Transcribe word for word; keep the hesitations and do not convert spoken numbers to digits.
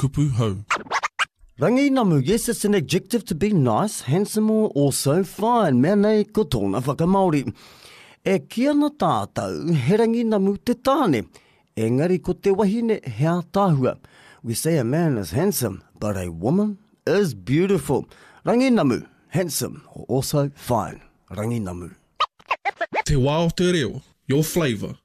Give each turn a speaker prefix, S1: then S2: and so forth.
S1: kupu hau.
S2: Rangi namu, yes, it's an adjective to be nice, handsome or also fine. Mea nei ko tōna whakamaori. E kia na tātou, he rangi namu te tāne. Engari ko te wahine hea tāhua. We say a man is handsome, but a woman is beautiful. Rangi namu, handsome or also fine. Rangi namu.
S1: Te wā o te reo, your flavour.